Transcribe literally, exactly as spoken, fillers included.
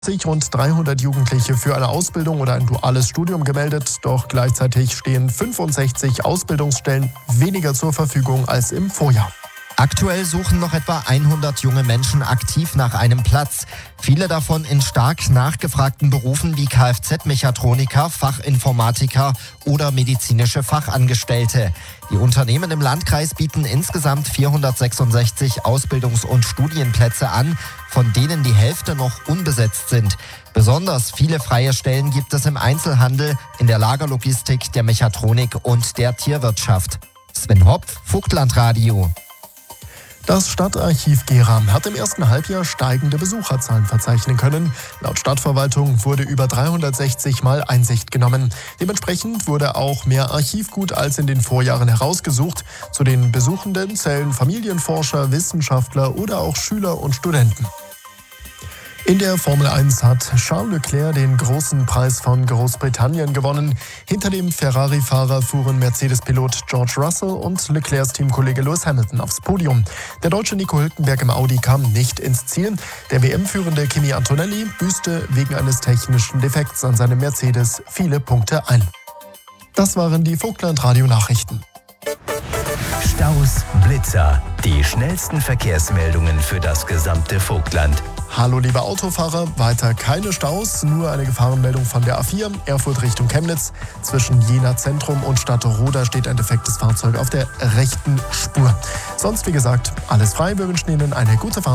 Sich rund dreihundert Jugendliche für eine Ausbildung oder ein duales Studium gemeldet, doch gleichzeitig stehen fünfundsechzig Ausbildungsstellen weniger zur Verfügung als im Vorjahr. Aktuell suchen noch etwa hundert junge Menschen aktiv nach einem Platz. Viele davon in stark nachgefragten Berufen wie Kfz-Mechatroniker, Fachinformatiker oder medizinische Fachangestellte. Die Unternehmen im Landkreis bieten insgesamt vierhundertsechsundsechzig Ausbildungs- und Studienplätze an, von denen die Hälfte noch unbesetzt sind. Besonders viele freie Stellen gibt es im Einzelhandel, in der Lagerlogistik, der Mechatronik und der Tierwirtschaft. Sven Hopf, Vogtlandradio. Das Stadtarchiv Gera hat im ersten Halbjahr steigende Besucherzahlen verzeichnen können. Laut Stadtverwaltung wurde über dreihundertsechzig Mal Einsicht genommen. Dementsprechend wurde auch mehr Archivgut als in den Vorjahren herausgesucht. Zu den Besuchenden zählen Familienforscher, Wissenschaftler oder auch Schüler und Studenten. In der Formel eins hat Charles Leclerc den großen Preis von Großbritannien gewonnen. Hinter dem Ferrari-Fahrer fuhren Mercedes-Pilot George Russell und Leclercs Teamkollege Lewis Hamilton aufs Podium. Der Deutsche Nico Hülkenberg im Audi kam nicht ins Ziel. Der W M-führende Kimi Antonelli büßte wegen eines technischen Defekts an seinem Mercedes viele Punkte ein. Das waren die Vogtland-Radio-Nachrichten. Staus, Blitzer, die schnellsten Verkehrsmeldungen für das gesamte Vogtland. Hallo liebe Autofahrer, weiter keine Staus, nur eine Gefahrenmeldung von der A vier, Erfurt Richtung Chemnitz. Zwischen Jena Zentrum und Stadtroda steht ein defektes Fahrzeug auf der rechten Spur. Sonst wie gesagt, alles frei, wir wünschen Ihnen eine gute Fahrt.